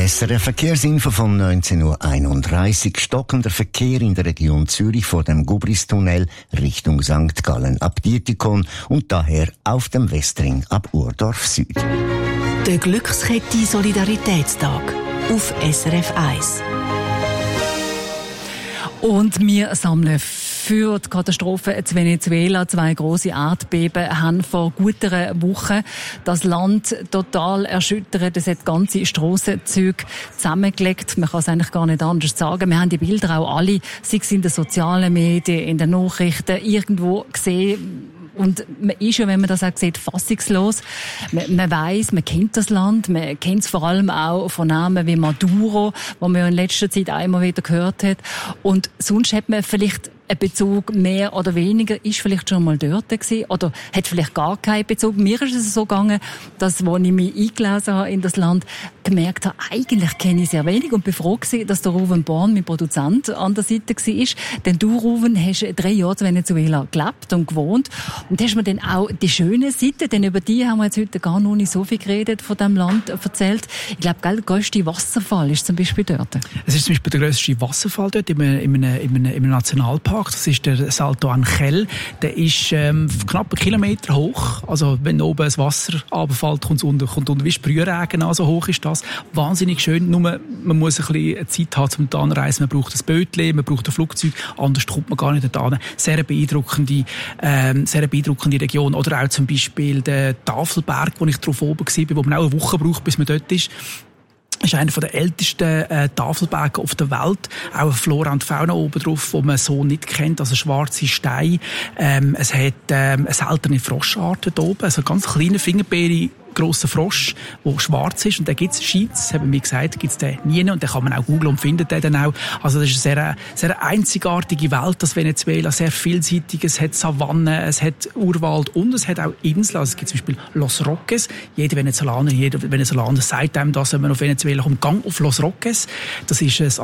SRF Verkehrsinfo von 19.31 Uhr. Stockender Verkehr in der Region Zürich vor dem Gubristunnel Richtung St. Gallen ab Dietikon und daher auf dem Westring ab Urdorf Süd. Der Glückskette Solidaritätstag auf SRF 1. Und wir sammeln für die Katastrophe in Venezuela. 2 grosse Erdbeben haben vor gut einer Woche das Land total erschüttert. Es hat ganze Strassenzüge zusammengelegt. Man kann es eigentlich gar nicht anders sagen. Wir haben die Bilder auch alle, sei es in den sozialen Medien, in den Nachrichten, irgendwo gesehen. Und man ist ja, wenn man das auch sieht, fassungslos. Man weiss, man kennt das Land, man kennt es vor allem auch von Namen wie Maduro, wo man ja in letzter Zeit einmal wieder gehört hat. Und sonst hat man vielleicht ein Bezug mehr oder weniger, ist vielleicht schon mal dort gewesen oder hat vielleicht gar keinen Bezug. Mir ist es so gegangen, dass, als ich mich eingelesen habe in das Land, gemerkt habe, eigentlich kenne ich sehr wenig und bin froh gewesen, dass der Ruven Born, mein Produzent, an der Seite war. Denn du, Ruven, hast 3 Jahre in Venezuela gelebt und gewohnt und hast mir dann auch die schönen Seiten, denn über die haben wir jetzt heute gar noch nicht so viel geredet, von diesem Land erzählt. Ich glaube, der grösste Wasserfall ist zum Beispiel dort. Es ist zum Beispiel der grösste Wasserfall dort in einem Nationalpark. Das ist der Salto Ángel. Der ist knapp 1 Kilometer hoch. Also wenn oben das Wasser runterfällt, kommt unten wie Sprühregen an. So hoch ist das. Wahnsinnig schön. Nur man muss ein bisschen Zeit haben, um da anzureisen. Man braucht ein Bötchen, man braucht ein Flugzeug. Anders kommt man gar nicht da. Sehr beeindruckende Region. Oder auch zum Beispiel der Tafelberg, wo ich drauf oben war, wo man auch eine Woche braucht, bis man dort ist. Ist einer der ältesten Tafelberge auf der Welt. Auch eine Flora und Fauna oben drauf, die man so nicht kennt. Also schwarze Steine. Es hat eine seltene Froschart dort oben. Also ganz kleine Fingerbeere. Grosser Frosch, der schwarz ist. Und den gibt's, scheint's, haben wir gesagt, gibt's den nie. Und den kann man auch googlen und findet den dann auch. Also das ist eine sehr einzigartige Welt, das Venezuela. Sehr vielseitig. Es hat Savannen, es hat Urwald und es hat auch Inseln. Also es gibt zum Beispiel Los Roques. Jeder Venezolaner sagt einem das, wenn man auf Venezuela kommt. Gang auf Los Roques. Das ist so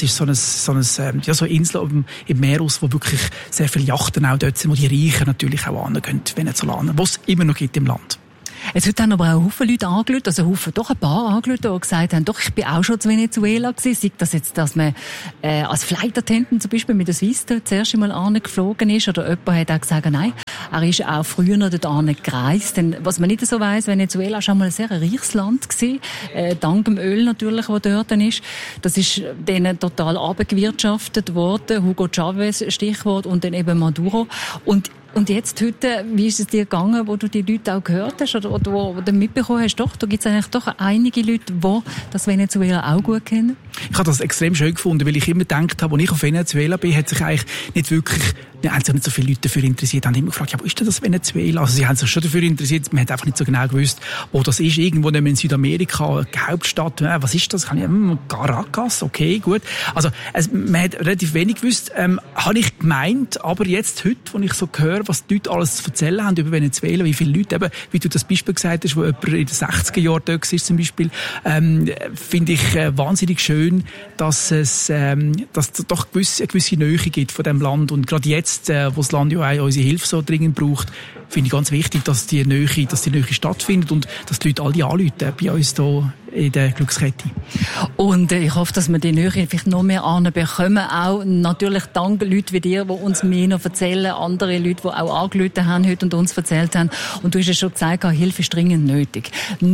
eine Insel im Meer aus, wo wirklich sehr viele Yachten auch dort sind, wo die Reichen natürlich auch angehen, Venezolaner, was es immer noch gibt im Land. Es hat dann aber auch viele Leute angerufen, also ein paar angerufen, die gesagt haben, doch, ich bin auch schon in Venezuela gewesen. Sei das jetzt, dass man als Flight Attendant zum Beispiel mit der Swiss zuerst einmal angeflogen ist, oder jemand hat auch gesagt, nein, er ist auch früher noch dort gereist. Denn was man nicht so weiss, Venezuela war schon mal ein sehr reiches Land gewesen, dank dem Öl natürlich, das dort ist. Das ist denen total abgewirtschaftet worden, Hugo Chavez Stichwort, und dann eben Maduro. Und jetzt heute, wie ist es dir gegangen, wo du die Leute auch gehört hast oder wo du mitbekommen hast, doch, da gibt es eigentlich doch einige Leute, die das Venezuela auch gut kennen? Ich habe das extrem schön gefunden, weil ich immer gedacht habe, als ich auf Venezuela bin, hat sich eigentlich nicht wirklich, haben sich nicht so viele Leute dafür interessiert, haben immer gefragt, ja, wo ist denn das Venezuela? Also sie haben sich schon dafür interessiert, man hat einfach nicht so genau gewusst, wo das ist, irgendwo in Südamerika, die Hauptstadt, was ist das? Caracas, okay, gut. Also man hat relativ wenig gewusst, habe ich gemeint, aber jetzt heute, als ich so höre, was die Leute alles zu erzählen haben über Venezuela, wie viele Leute, eben, wie du das Beispiel gesagt hast, wo jemand in den 60er Jahren dort war zum Beispiel, finde ich wahnsinnig schön, dass es doch eine gewisse Nähe gibt von dem Land. Und gerade jetzt, wo das Land ja auch unsere Hilfe so dringend braucht, finde ich ganz wichtig, dass die Nähe stattfindet und dass die Leute alle anrufen bei uns hier in der Glückskette. Und ich hoffe, dass wir die Nähe vielleicht noch mehr anbekommen. Auch natürlich dank Leuten wie dir, die uns mehr noch erzählen, andere Leute, die auch angerufen haben heute und uns erzählt haben. Und du hast ja schon gesagt, Hilfe ist dringend nötig.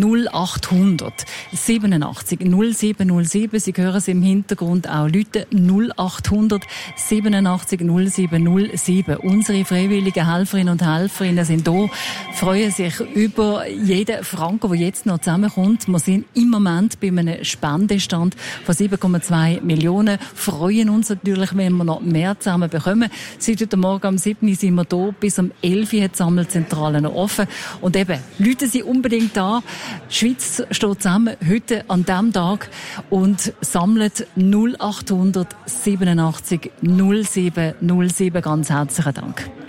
0800 87 0707. Sie hören es im Hintergrund auch. Leute 0800 87 0707. Unsere freiwilligen Helferinnen und Helferinnen sind da, freuen sich über jeden Franken, der jetzt noch zusammenkommt. Wir sind im Moment bei einem Spendestand von 7,2 Millionen. Freuen uns natürlich, wenn wir noch mehr zusammen bekommen. Seit heute Morgen am 7. sind wir da, bis um 11 Uhr hat die Sammelzentrale noch offen. Und eben, Leute sind unbedingt da. Die Schweiz steht zusammen heute an diesem Tag und sammelt 0800 87 0707. Ganz herzlichen Dank.